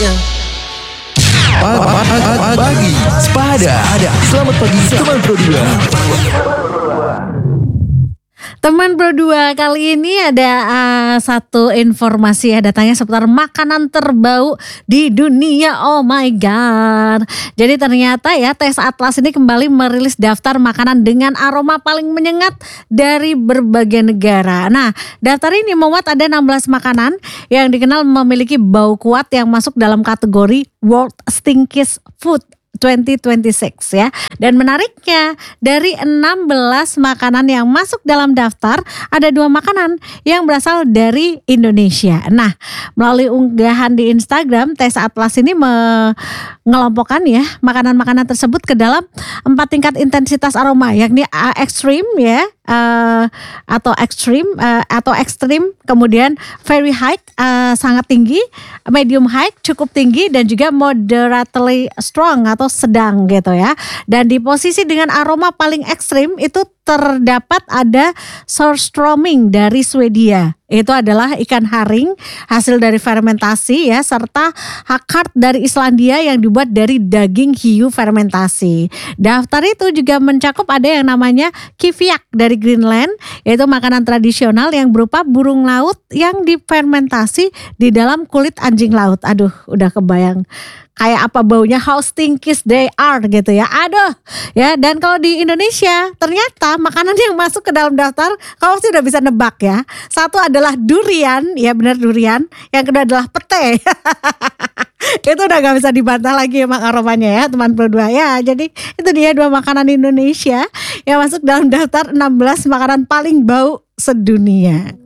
Pagi Sepada. Selamat pagi teman Pro 2. Teman Pro 2, kali ini ada satu informasi ya, datangnya seputar makanan terbau di dunia. Oh my god. Jadi ternyata ya, Tes Atlas ini kembali merilis daftar makanan dengan aroma paling menyengat dari berbagai negara. Nah, daftar ini memuat ada 16 makanan yang dikenal memiliki bau kuat yang masuk dalam kategori World Stinkiest Food 2026 ya. Dan menariknya, dari 16 makanan yang masuk dalam daftar, ada 2 makanan yang berasal dari Indonesia. Nah, melalui unggahan di Instagram, Tes Atlas ini mengelompokkan ya makanan-makanan tersebut ke dalam 4 tingkat intensitas aroma, yakni ekstrim ya, atau ekstrim, kemudian very high, sangat tinggi, medium high, cukup tinggi, dan juga moderately strong atau sedang gitu ya. Dan di posisi dengan aroma paling ekstrim itu terdapat ada surströmming dari Swedia. Itu adalah ikan haring hasil dari fermentasi ya, serta hakart dari Islandia yang dibuat dari daging hiu fermentasi. Daftar itu juga mencakup ada yang namanya kiviak dari Greenland, yaitu makanan tradisional yang berupa burung laut yang difermentasi di dalam kulit anjing laut. Aduh, udah kebayang kayak apa baunya, how stinkies they are gitu ya. Aduh ya. Dan kalau di Indonesia ternyata makanan yang masuk ke dalam daftar, kalau sih udah bisa nebak ya. Satu adalah durian, ya benar durian. Yang kedua adalah pete. Itu udah gak bisa dibantah lagi emang aromanya ya teman Pro 2 ya. Jadi itu dia 2 makanan Indonesia yang masuk dalam daftar 16 makanan paling bau sedunia.